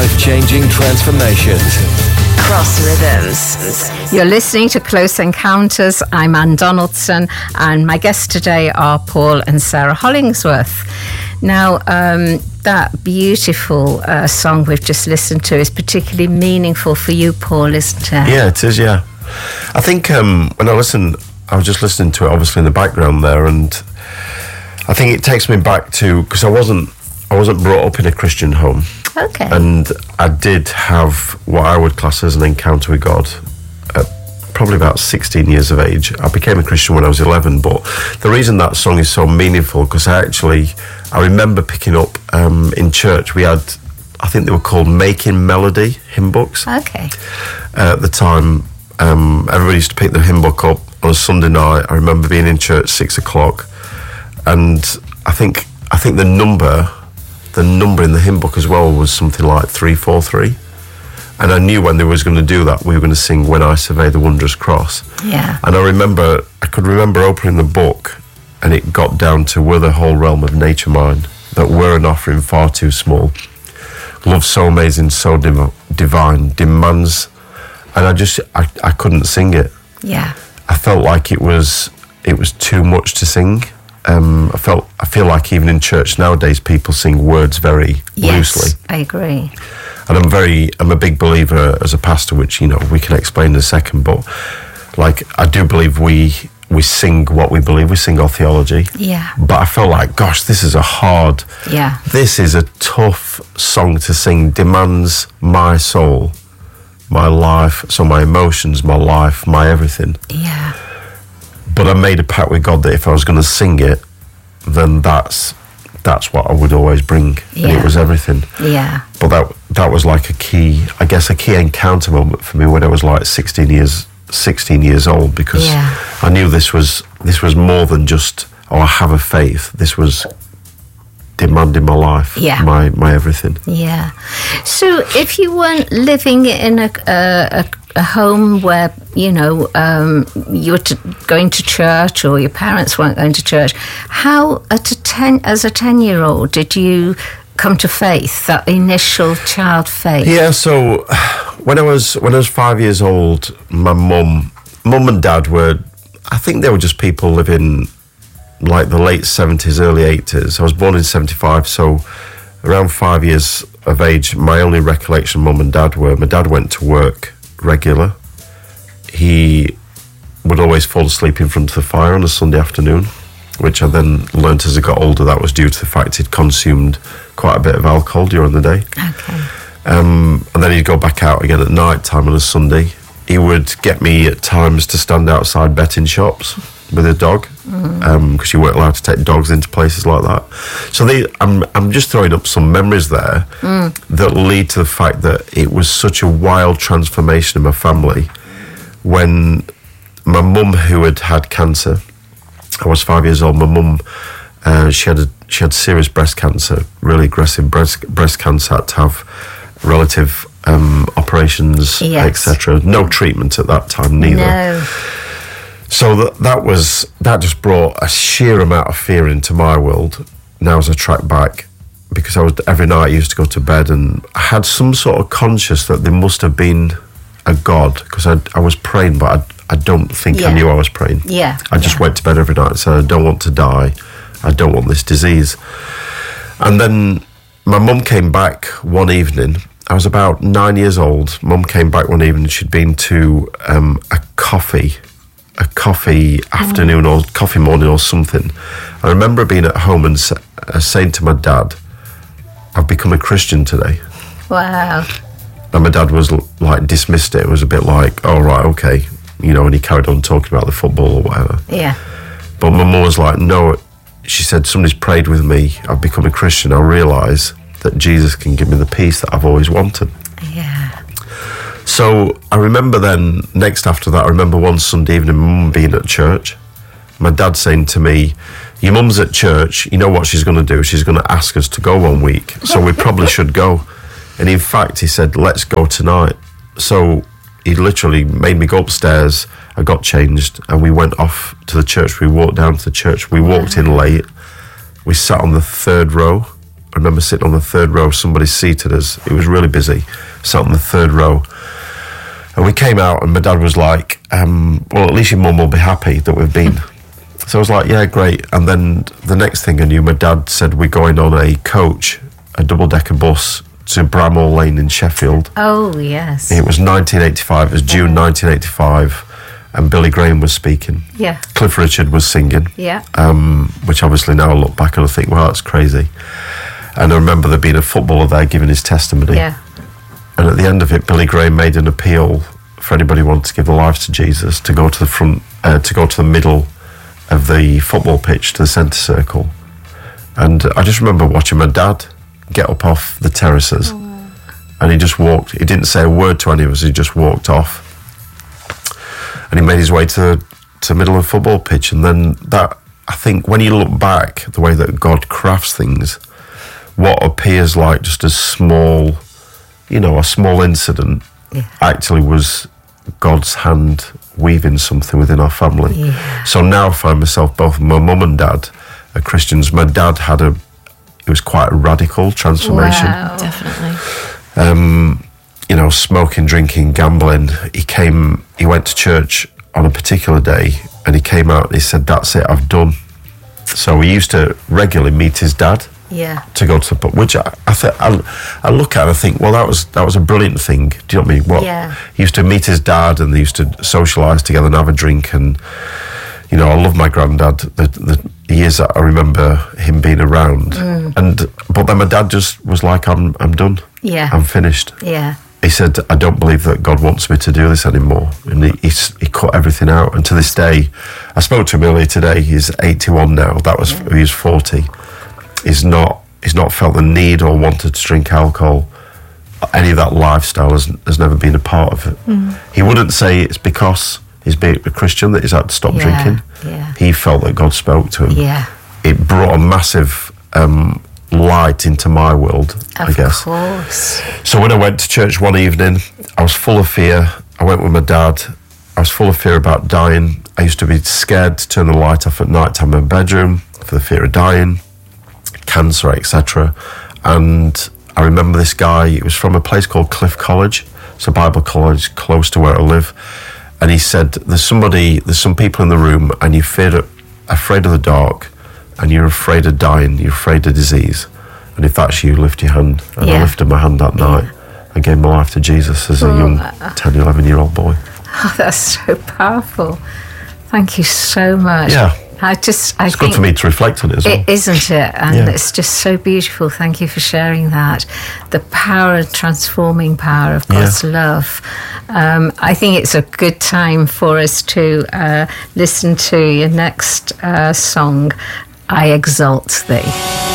life-changing transformations. Cross Rhythms. You're listening to Close Encounters. I'm Ann Donaldson, and my guests today are Paul and Sarah Hollingsworth. Now, that beautiful song we've just listened to is particularly meaningful for you, Paul, isn't it? Yeah, it is, yeah. I think when I listened, I was just listening to it, obviously, in the background there, and I think it takes me back to, because I wasn't brought up in a Christian home. Okay. And I did have what I would class as an encounter with God at probably about 16 years of age. I became a Christian when I was 11, but the reason that song is so meaningful, because I remember picking up in church, we had, I think they were called Making Melody hymn books. Okay. At the time, everybody used to pick the hymn book up on a Sunday night. I remember being in church 6 o'clock, and I think the number in the hymn book as well was something like 343, and I knew when they was going to do that, we were going to sing When I Survey the Wondrous Cross. Yeah. And I could remember opening the book, and it got down to "Were the whole realm of nature mine, that were an offering far too small, love so amazing, so divine, demands," and I couldn't sing it. Yeah. I felt like it was too much to sing. I feel like even in church nowadays, people sing words very loosely. Yes, I agree. And I'm a big believer as a pastor, which, we can explain in a second, but like, I do believe we sing what we believe, we sing our theology. Yeah. But I felt like, gosh, this is this is a tough song to sing, demands my soul, my life, so my emotions, my life, my everything. Yeah. But I made a pact with God that if I was going to sing it, then that's what I would always bring. Yeah. And it was everything. Yeah. But that was like a key encounter moment for me when I was like 16 years old, because I knew this was more than just, I have a faith. This was demanding my life, my everything. Yeah. So if you weren't living in a home where you were going to church, or your parents weren't going to church, how as a 10-year-old did you come to faith, that initial child faith? Yeah, so when I was 5 years old, my mum and dad I think they were just people living like the late 70s, early 80s. I was born in 75, so around 5 years of age, my only recollection mum and dad my dad went to work regular. He would always fall asleep in front of the fire on a Sunday afternoon, which I then learnt as I got older that was due to the fact he'd consumed quite a bit of alcohol during the day. Okay. And then he'd go back out again at night time on a Sunday. He would get me at times to stand outside betting shops with a dog, because you weren't allowed to take dogs into places like that. So I'm just throwing up some memories there that lead to the fact that it was such a wild transformation in my family when my mum, who had cancer, I was 5 years old. My mum, she had serious breast cancer, really aggressive breast cancer, had to have relative operations, etc. No treatment at that time, neither. No. So that just brought a sheer amount of fear into my world. Now, as I track back, because every night I used to go to bed, and I had some sort of conscious that there must have been a God, because I was praying, but I don't think I knew I was praying. Yeah. I just went to bed every night and said, I don't want to die. I don't want this disease. And then my mum came back one evening. I was about 9 years old. Mum came back one evening. She'd been to a coffee afternoon or coffee morning or something. I remember being at home and saying to my dad, I've become a Christian today. Wow. And my dad was like, dismissed it. It was a bit like, oh, right, okay. And he carried on talking about the football or whatever. Yeah. But my mum was like, no. She said, somebody's prayed with me. I've become a Christian. I realise that Jesus can give me the peace that I've always wanted. Yeah. So I remember then, next after that, I remember one Sunday evening, my mum being at church. My dad saying to me, your mum's at church, you know what she's going to do? She's going to ask us to go one week, so we probably should go. And in fact, he said, let's go tonight. So he literally made me go upstairs. I got changed and we went off to the church. We walked down to the church. We walked in late. We sat on the third row I remember sitting on the third row, somebody seated us. It was really busy. Sat on the third row. And we came out and my dad was like, well, at least your mum will be happy that we've been. So I was like, yeah, great. And then the next thing I knew, my dad said we're going on a coach, a double-decker bus to Bramall Lane in Sheffield. Oh, yes. It was 1985. It was June 1985. And Billy Graham was speaking. Yeah. Cliff Richard was singing. Yeah. Which obviously now I look back and I think, wow, that's crazy. And I remember there being a footballer there giving his testimony. Yeah. And at the end of it, Billy Graham made an appeal for anybody who wanted to give their lives to Jesus to go to the front, to go to the middle of the football pitch, to the centre circle. And I just remember watching my dad get up off the terraces. And he just walked. He didn't say a word to any of us. He just walked off. And he made his way to the middle of the football pitch. And then that, I think, when you look back, the way that God crafts things, what appears like just a small, a small incident, actually was God's hand weaving something within our family. Yeah. So now I find myself, both my mum and dad are Christians. My dad it was quite a radical transformation. Wow. Definitely. Smoking, drinking, gambling. He went to church on a particular day and he came out and he said, that's it, I've done. So he used to regularly meet his dad. Yeah. To go to the pub, which I look at and I think, well, that was a brilliant thing. Do you know what I mean? Well, Yeah. He used to meet his dad and they used to socialise together and have a drink. And I love my granddad. The years that I remember him being around, but then my dad just was like, I'm done. Yeah. I'm finished. Yeah. He said, I don't believe that God wants me to do this anymore. And he cut everything out. And to this day, I spoke to him earlier today. He's 81 now. He was 40. He's not felt the need or wanted to drink alcohol. Any of that lifestyle has never been a part of it. He wouldn't say it's because he's being a Christian that he's had to stop drinking. Yeah. He felt that God spoke to him. Yeah. It brought a massive light into my world, I guess. Of course. So when I went to church one evening, I was full of fear. I went with my dad. I was full of fear about dying. I used to be scared to turn the light off at night time in my bedroom for the fear of dying, cancer, etc. And I remember this guy, it was from a place called Cliff College. It's a Bible college close to where I live. And he said, there's some people in the room and you're afraid of the dark and you're afraid of dying, you're afraid of disease. And if that's you, lift your hand. And I lifted my hand that night. I gave my life to Jesus as a young 10, 11-year-old boy. Oh, that's so powerful. Thank you so much. Yeah. It's Good for me to reflect on it as well. Isn't it? And it's just so beautiful. Thank you for sharing that. The transforming power of God's love. I think it's a good time for us to listen to your next song, I Exalt Thee.